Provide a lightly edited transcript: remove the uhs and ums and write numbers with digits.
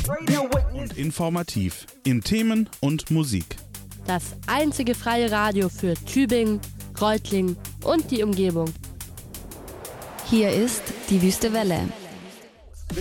und informativ in Themen und Musik. Das einzige freie Radio für Tübingen, Reutlingen und die Umgebung. Hier ist die Wüste Welle.